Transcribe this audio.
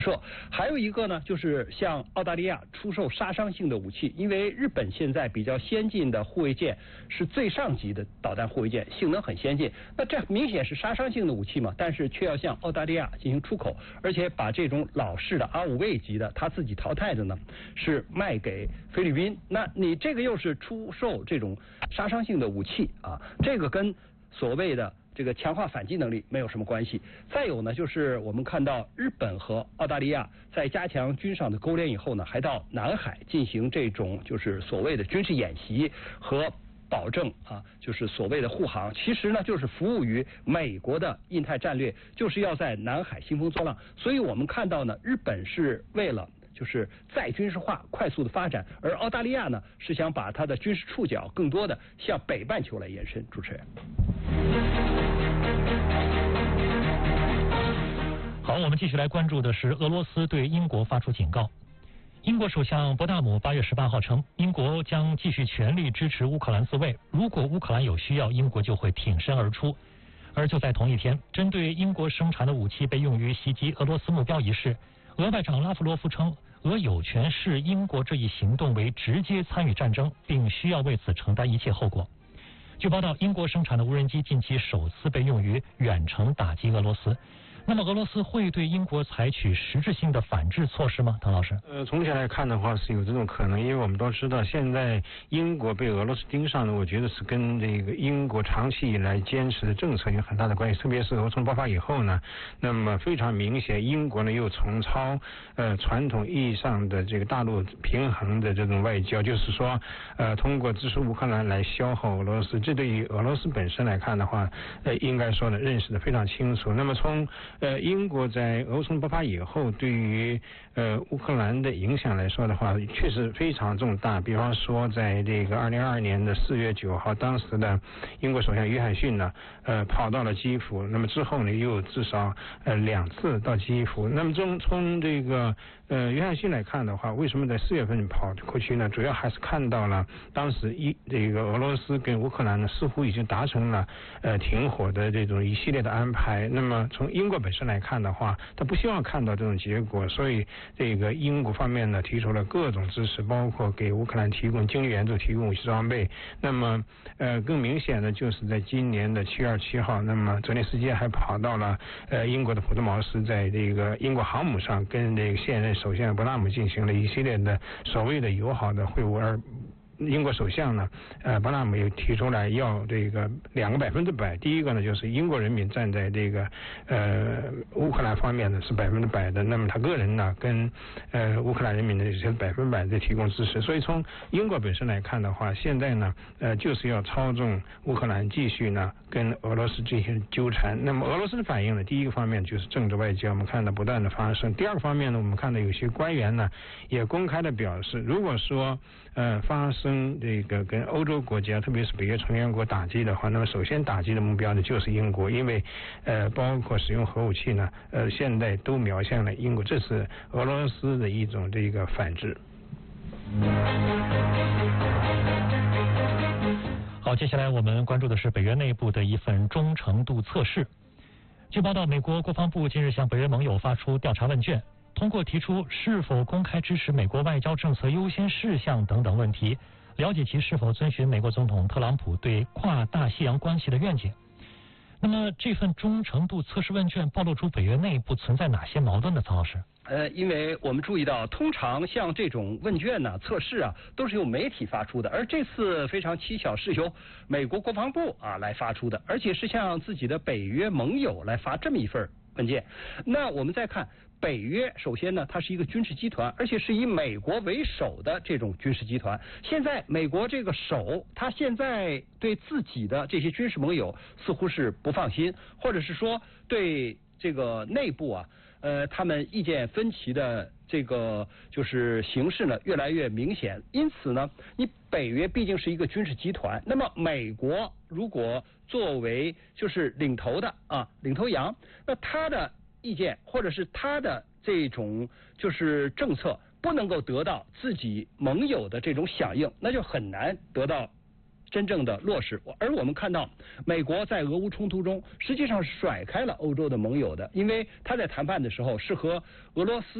还有一个呢，就是向澳大利亚出售杀伤性的武器，因为日本现在比较先进的护卫舰是最上级的导弹护卫舰，性能很先进。那这明显是杀伤性的武器嘛，但是却要向澳大利亚进行出口，而且把这种老式的R5卫级的他自己淘汰的呢，是卖给菲律宾。那你这个又是出售这种杀伤性的武器啊，这个跟所谓的这个强化反击能力没有什么关系。再有呢，就是我们看到日本和澳大利亚在加强军上的勾连以后呢，还到南海进行这种就是所谓的军事演习和保证啊，就是所谓的护航。其实呢，就是服务于美国的印太战略，就是要在南海兴风作浪。所以我们看到呢，日本是为了就是再军事化快速的发展，而澳大利亚呢是想把它的军事触角更多的向北半球来延伸。主持人。 好，我们继续来关注的是俄罗斯对英国发出警告。英国首相伯纳姆8月18号称，英国将继续全力支持乌克兰自卫，如果乌克兰有需要，英国就会挺身而出。而就在同一天，针对英国生产的武器被用于袭击俄罗斯目标一事，俄外长拉夫罗夫称，俄有权视英国这一行动为直接参与战争，并需要为此承担一切后果。据报道，英国生产的无人机近期首次被用于远程打击俄罗斯。那么俄罗斯会对英国采取实质性的反制措施吗？唐老师？ 从目前来看的话是有这种可能，因为我们都知道现在英国被俄罗斯盯上呢，我觉得是跟这个英国长期以来坚持的政策有很大的关系，特别是俄冲爆发以后呢，那么非常明显，英国呢又重操传统意义上的这个大陆平衡的这种外交，就是说通过支持乌克兰来消耗俄罗斯，这对于俄罗斯本身来看的话，应该说呢认识的非常清楚。那么从英国在俄冲爆发以后对于乌克兰的影响来说的话，确实非常重大。比方说在这个2022年的4月9号，当时的英国首相约翰逊呢跑到了基辅，那么之后呢又至少2次到基辅。那么从这个约翰逊来看的话，为什么在4月份跑过去呢？主要还是看到了当时这个俄罗斯跟乌克兰呢似乎已经达成了停火的这种一系列的安排。那么从英国本身来看的话，他不希望看到这种结果，所以这个英国方面呢提出了各种支持，包括给乌克兰提供经济援助、提供武器装备。那么更明显的就是在今年的7月27号，那么泽连斯基还跑到了英国的普特茅斯，在这个英国航母上跟这个现任首相伯纳姆进行了一系列的所谓的友好的会晤，而英国首相呢，伯纳姆也提出来要这个2个100%。第一个呢，就是英国人民站在这个乌克兰方面呢是100%的，那么他个人呢跟乌克兰人民呢也是100%的提供支持。所以从英国本身来看的话，现在呢就是要操纵乌克兰继续呢跟俄罗斯进行纠缠。那么俄罗斯的反应呢，第一个方面就是政治外交，我们看到不断的发生。第二个方面呢，我们看到有些官员呢也公开的表示，如果说发生这个跟欧洲国家，特别是北约成员国打击的话，那么首先打击的目标呢就是英国，因为包括使用核武器呢现在都瞄向了英国，这是俄罗斯的一种这个反制。 好，接下来我们关注的是北约内部的一份忠诚度测试。据报道，美国国防部近日向北约盟友发出调查问卷，通过提出是否公开支持美国外交政策优先事项等等问题，了解其是否遵循美国总统特朗普对跨大西洋关系的愿景。那么这份忠诚度测试问卷暴露出北约内部存在哪些矛盾呢？曹老师？ 因为我们注意到，通常像这种问卷呢、测试啊，都是由媒体发出的，而这次非常蹊跷，是由美国国防部来发出的，而且是向自己的北约盟友来发这么一份问卷。那我们再看北约，首先呢，它是一个军事集团，而且是以美国为首的这种军事集团。现在美国这个首，他现在对自己的这些军事盟友似乎是不放心，或者是说对这个内部他们意见分歧的这个就是形势呢越来越明显。因此呢，你北约毕竟是一个军事集团，那么美国如果作为就是领头的领头羊，那他的意见或者是他的这种就是政策不能够得到自己盟友的这种响应，那就很难得到真正的落实。而我们看到，美国在俄乌冲突中实际上是甩开了欧洲的盟友的，因为他在谈判的时候是和俄罗斯